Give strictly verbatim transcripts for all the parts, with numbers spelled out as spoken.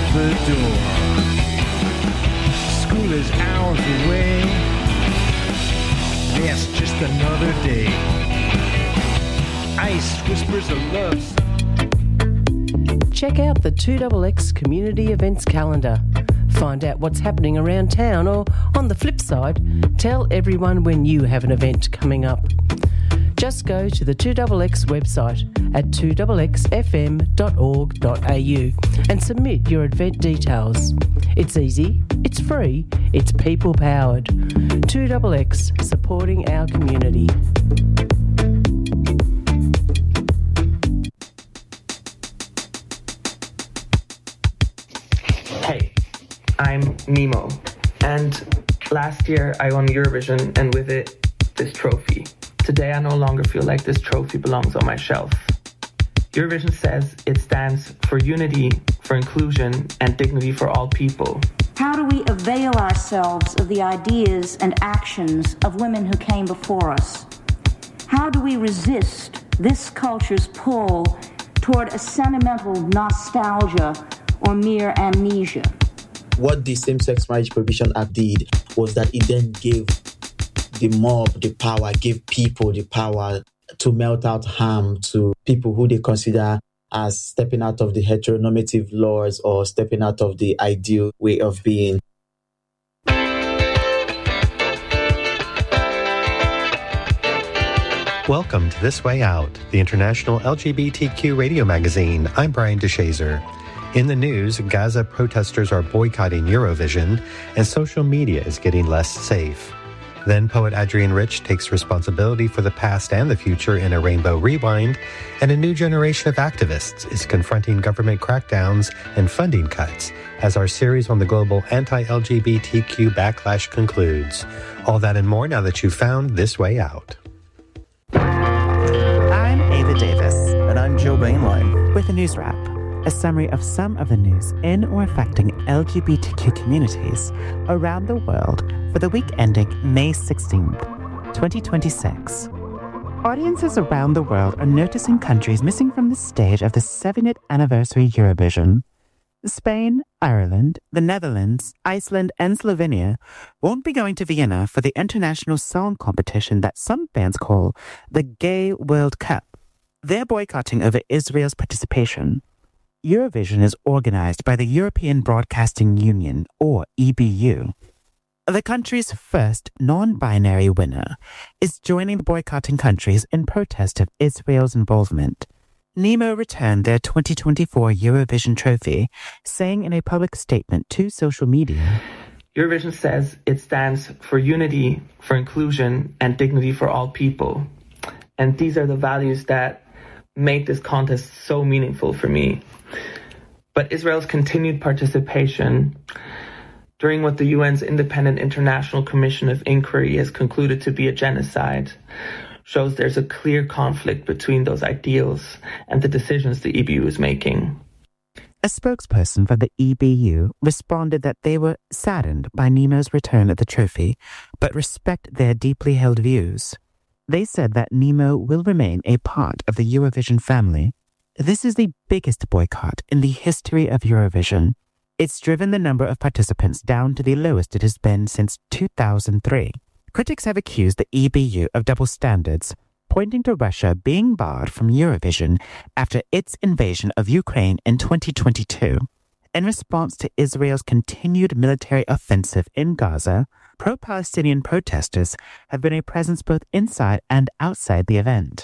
the door. School is hours away. Yes, just another day. Ice whispers of love. Check out the two X X community events calendar. Find out what's happening around town, or on the flip side, tell everyone when you have an event coming up. Just go to the two X X website at two x x f m dot org dot a u and submit your event details. It's easy, it's free, it's people powered. two X X, supporting our community. Hey, I'm Nemo, and last year I won Eurovision, and with it, this trophy. Today I no longer feel like this trophy belongs on my shelf. Eurovision says it stands for unity, for inclusion, and dignity for all people. How do we avail ourselves of the ideas and actions of women who came before us? How do we resist this culture's pull toward a sentimental nostalgia or mere amnesia? What the Same-Sex Marriage Prohibition Act did was that it then gave the mob the power, gave people the power to melt out harm to people who they consider as stepping out of the heteronormative laws or stepping out of the ideal way of being. Welcome to This Way Out, the international L G B T Q radio magazine. I'm Brian DeShazer. In the news, Gaza protesters are boycotting Eurovision, and social media is getting less safe. Then poet Adrienne Rich takes responsibility for the past and the future in a Rainbow Rewind, and a new generation of activists is confronting government crackdowns and funding cuts as our series on the global anti-L G B T Q backlash concludes. All that and more now that you've found This Way Out. I'm Ava Davis. And I'm Joe Bainline. With a news wrap, a summary of some of the news in or affecting L G B T Q communities around the world for the week ending May sixteenth, twenty twenty-six. Audiences around the world are noticing countries missing from the stage of the seventieth anniversary Eurovision. Spain, Ireland, the Netherlands, Iceland, and Slovenia won't be going to Vienna for the international song competition that some fans call the Gay World Cup. They're boycotting over Israel's participation. Eurovision is organized by the European Broadcasting Union, or E B U. The country's first non-binary winner is joining the boycotting countries in protest of Israel's involvement. Nemo returned their twenty twenty-four Eurovision trophy, saying in a public statement to social media, Eurovision says it stands for unity, for inclusion, and dignity for all people. And these are the values that made this contest so meaningful for me. But Israel's continued participation during what the U N's Independent International Commission of Inquiry has concluded to be a genocide shows there's a clear conflict between those ideals and the decisions the E B U is making. A spokesperson for the E B U responded that they were saddened by Nemo's return of the trophy, but respect their deeply held views. They said that Nemo will remain a part of the Eurovision family. This is the biggest boycott in the history of Eurovision. It's driven the number of participants down to the lowest it has been since two thousand three. Critics have accused the E B U of double standards, pointing to Russia being barred from Eurovision after its invasion of Ukraine in twenty twenty-two. In response to Israel's continued military offensive in Gaza, pro-Palestinian protesters have been a presence both inside and outside the event.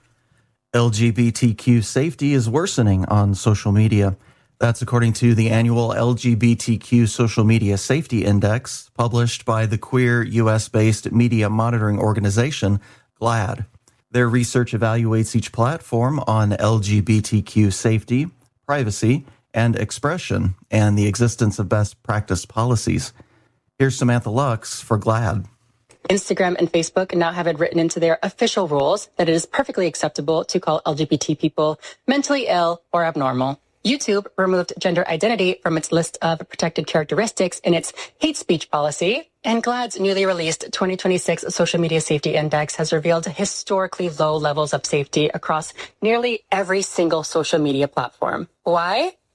L G B T Q safety is worsening on social media. That's according to the annual L G B T Q Social Media Safety Index, published by the queer U S-based media monitoring organization, GLAAD. Their research evaluates each platform on L G B T Q safety, privacy, and expression, and the existence of best practice policies. Here's Samantha Lux for GLAAD. Instagram and Facebook now have it written into their official rules that it is perfectly acceptable to call L G B T people mentally ill or abnormal. YouTube removed gender identity from its list of protected characteristics in its hate speech policy. And GLAAD's newly released twenty twenty-six Social Media Safety Index has revealed historically low levels of safety across nearly every single social media platform. Why?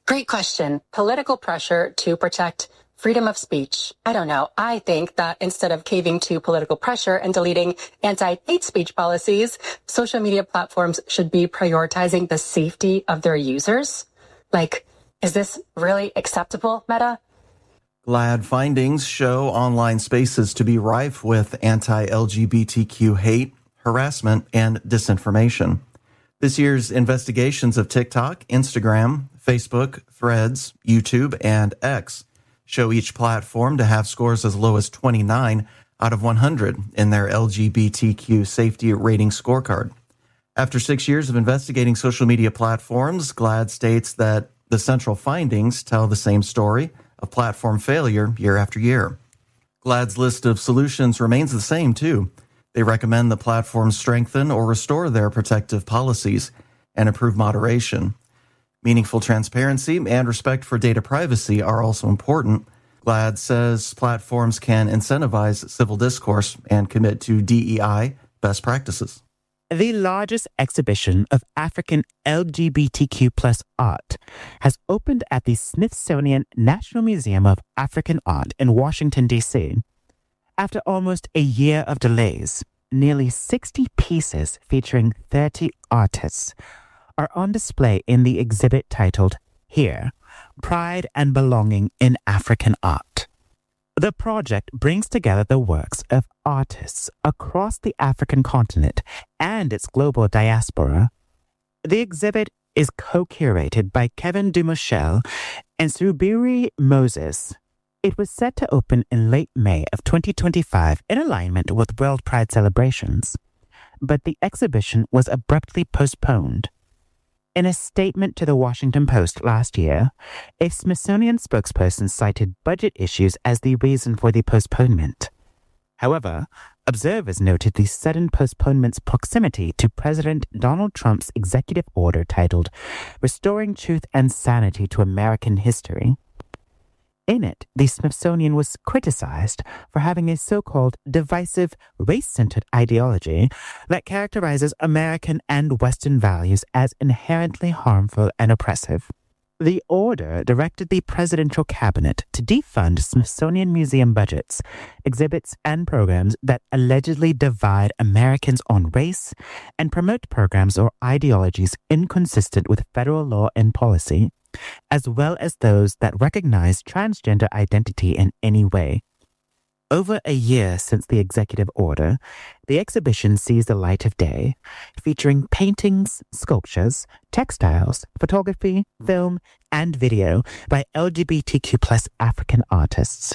Great question. Political pressure to protect freedom of speech. I don't know. I think that instead of caving to political pressure and deleting anti-hate speech policies, social media platforms should be prioritizing the safety of their users. Like, is this really acceptable, Meta? GLAAD findings show online spaces to be rife with anti-L G B T Q hate, harassment, and disinformation. This year's investigations of TikTok, Instagram, Facebook, Threads, YouTube, and X show each platform to have scores as low as twenty-nine out of one hundred in their L G B T Q safety rating scorecard. After six years of investigating social media platforms, GLAAD states that the central findings tell the same story of platform failure year after year. GLAAD's list of solutions remains the same, too. They recommend the platforms strengthen or restore their protective policies and improve moderation. Meaningful transparency and respect for data privacy are also important. GLAAD says platforms can incentivize civil discourse and commit to D E I best practices. The largest exhibition of African L G B T Q plus art has opened at the Smithsonian National Museum of African Art in Washington, D C. After almost a year of delays, nearly sixty pieces featuring thirty artists are on display in the exhibit titled Here, Pride and Belonging in African Art. The project brings together the works of artists across the African continent and its global diaspora. The exhibit is co-curated by Kevin Dumichel and Subiri Moses. It was set to open in late May of twenty twenty-five in alignment with World Pride celebrations, but the exhibition was abruptly postponed. In a statement to the Washington Post last year, a Smithsonian spokesperson cited budget issues as the reason for the postponement. However, observers noted the sudden postponement's proximity to President Donald Trump's executive order titled Restoring Truth and Sanity to American History. In it, the Smithsonian was criticized for having a so-called divisive, race-centered ideology that characterizes American and Western values as inherently harmful and oppressive. The order directed the presidential cabinet to defund Smithsonian museum budgets, exhibits, and programs that allegedly divide Americans on race and promote programs or ideologies inconsistent with federal law and policy, as well as those that recognize transgender identity in any way. Over a year since the executive order, the exhibition sees the light of day, featuring paintings, sculptures, textiles, photography, film, and video by L G B T Q plus African artists.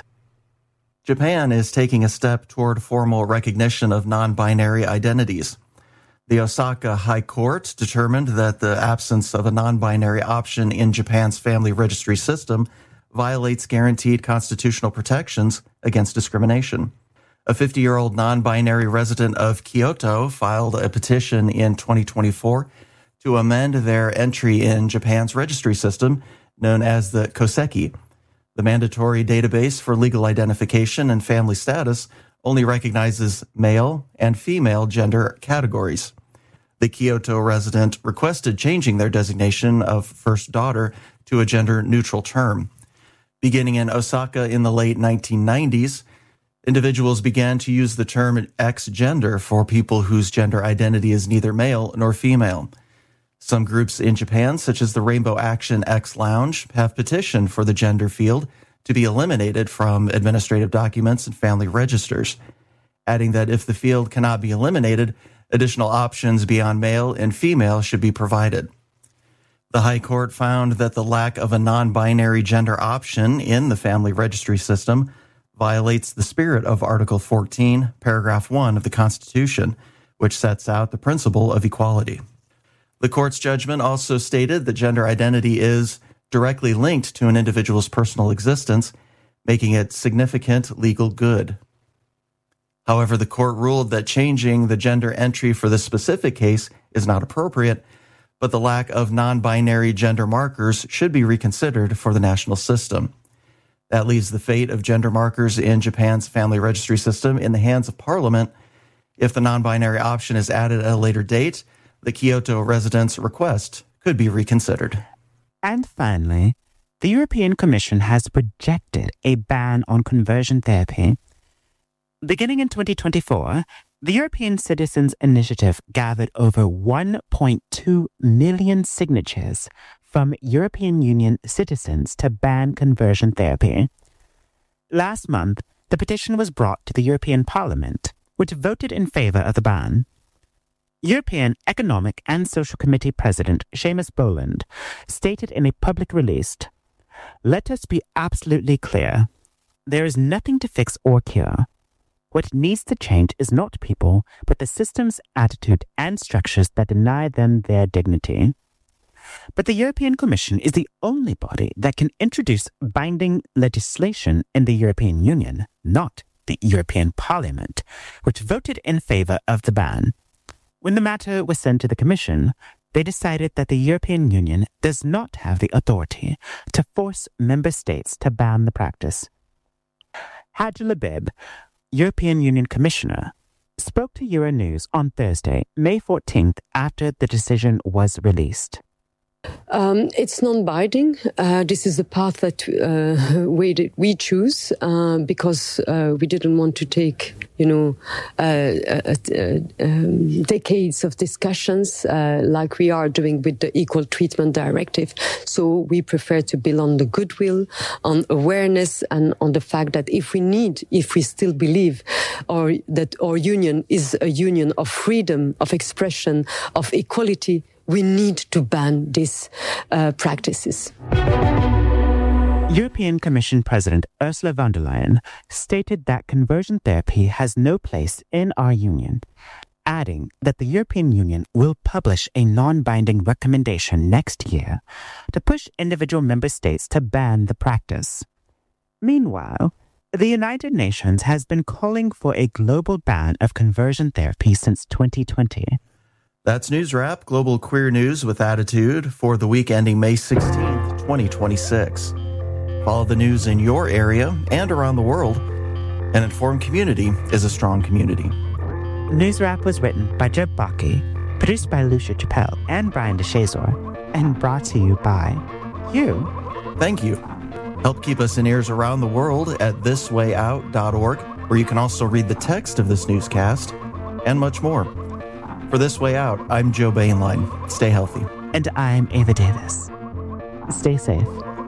Japan is taking a step toward formal recognition of non-binary identities. The Osaka High Court determined that the absence of a non-binary option in Japan's family registry system violates guaranteed constitutional protections against discrimination. A fifty-year-old non-binary resident of Kyoto filed a petition in twenty twenty-four to amend their entry in Japan's registry system, known as the Koseki. The mandatory database for legal identification and family status only recognizes male and female gender categories. The Kyoto resident requested changing their designation of first daughter to a gender-neutral term. Beginning in Osaka in the late nineteen nineties, individuals began to use the term X-gender for people whose gender identity is neither male nor female. Some groups in Japan, such as the Rainbow Action X Lounge, have petitioned for the gender field to be eliminated from administrative documents and family registers, adding that if the field cannot be eliminated, additional options beyond male and female should be provided. The High Court found that the lack of a non-binary gender option in the family registry system violates the spirit of Article fourteen, Paragraph one of the Constitution, which sets out the principle of equality. The court's judgment also stated that gender identity is directly linked to an individual's personal existence, making it significant legal good. However, the court ruled that changing the gender entry for this specific case is not appropriate, but the lack of non-binary gender markers should be reconsidered for the national system. That leaves the fate of gender markers in Japan's family registry system in the hands of Parliament. If the non-binary option is added at a later date, the Kyoto residents' request could be reconsidered. And finally, the European Commission has projected a ban on conversion therapy. Beginning in twenty twenty-four, the European Citizens Initiative gathered over one point two million signatures from European Union citizens to ban conversion therapy. Last month, the petition was brought to the European Parliament, which voted in favor of the ban. European Economic and Social Committee President Seamus Boland stated in a public release, "Let us be absolutely clear. There is nothing to fix or cure. What needs to change is not people, but the system's attitude and structures that deny them their dignity." But the European Commission is the only body that can introduce binding legislation in the European Union, not the European Parliament, which voted in favor of the ban. When the matter was sent to the Commission, they decided that the European Union does not have the authority to force member states to ban the practice. Hadji Labib, European Union Commissioner, spoke to Euronews on Thursday, May fourteenth, after the decision was released. Um, it's non-binding. Uh, this is the path that uh, we did, we choose uh, because uh, we didn't want to take, you know, uh, uh, uh, um, decades of discussions uh, like we are doing with the Equal Treatment Directive. So we prefer to build on the goodwill, on awareness, and on the fact that if we need, if we still believe, or that our union is a union of freedom, of expression, of equality, we need to ban these uh, practices. European Commission President Ursula von der Leyen stated that conversion therapy has no place in our union, adding that the European Union will publish a non-binding recommendation next year to push individual member states to ban the practice. Meanwhile, the United Nations has been calling for a global ban of conversion therapy since twenty twenty. That's News Wrap, global queer news with attitude for the week ending May sixteenth, twenty twenty-six. Follow the news in your area and around the world. An informed community is a strong community. News Wrap was written by Jeb Baki, produced by Lucia Chappelle and Brian DeShazor, and brought to you by you. Thank you. Help keep us in ears around the world at this way out dot org, where you can also read the text of this newscast and much more. For This Way Out, I'm Joe Bainline. Stay healthy. And I'm Ava Davis. Stay safe.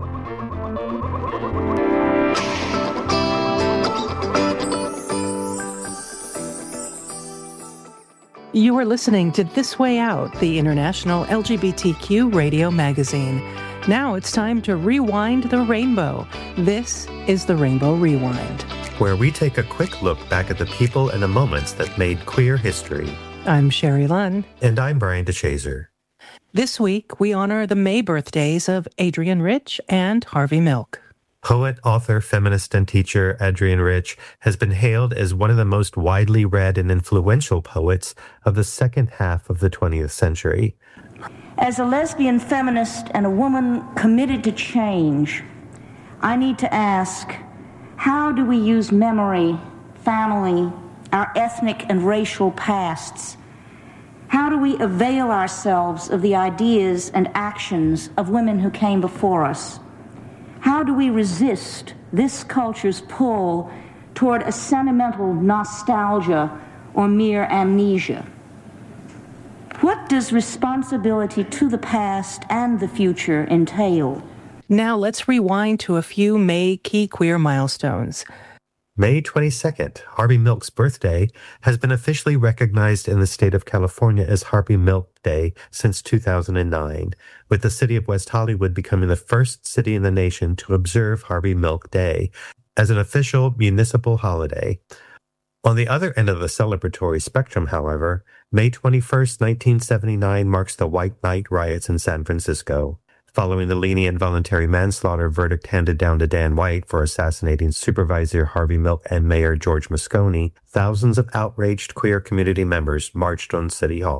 You are listening to This Way Out, the international L G B T Q radio magazine. Now it's time to rewind the rainbow. This is the Rainbow Rewind, where we take a quick look back at the people and the moments that made queer history. I'm Sherry Lunn. And I'm Brian DeShazor. This week, we honor the May birthdays of Adrienne Rich and Harvey Milk. Poet, author, feminist, and teacher Adrienne Rich has been hailed as one of the most widely read and influential poets of the second half of the twentieth century. As a lesbian feminist and a woman committed to change, I need to ask, how do we use memory, family, our ethnic and racial pasts? How do we avail ourselves of the ideas and actions of women who came before us? How do we resist this culture's pull toward a sentimental nostalgia or mere amnesia? What does responsibility to the past and the future entail? Now let's rewind to a few May key queer milestones. May twenty-second, Harvey Milk's birthday, has been officially recognized in the state of California as Harvey Milk Day since two thousand nine, with the city of West Hollywood becoming the first city in the nation to observe Harvey Milk Day as an official municipal holiday. On the other end of the celebratory spectrum, however, May twenty-first, nineteen seventy-nine marks the White Night riots in San Francisco. Following the lenient voluntary manslaughter verdict handed down to Dan White for assassinating Supervisor Harvey Milk and Mayor George Moscone, thousands of outraged queer community members marched on City Hall.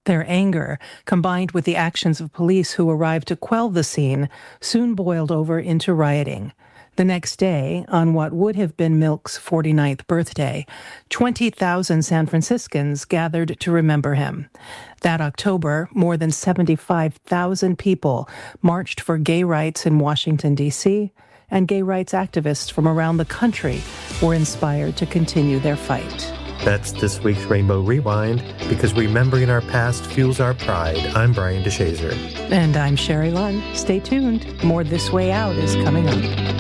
Their anger, combined with the actions of police who arrived to quell the scene, soon boiled over into rioting. The next day, on what would have been Milk's forty-ninth birthday, twenty thousand San Franciscans gathered to remember him. That October, more than seventy-five thousand people marched for gay rights in Washington, D C, and gay rights activists from around the country were inspired to continue their fight. That's this week's Rainbow Rewind, because remembering our past fuels our pride. I'm Brian DeShazer. And I'm Sherry Lunn. Stay tuned. More This Way Out is coming up.